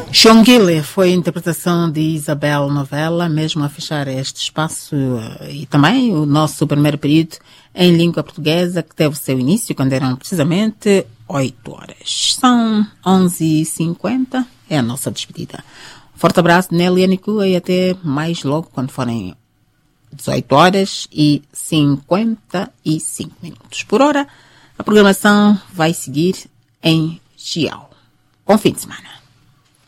Xongile foi a interpretação de Isabel Novella, mesmo a fechar este espaço e também o nosso primeiro período em língua portuguesa, que teve o seu início quando eram precisamente 8 horas. São 11h50, é a nossa despedida. Forte abraço, Nélia Nicua, e até mais logo quando forem 18 horas e 55 minutos. Por hora, a programação vai seguir em Chiao. Bom fim de semana.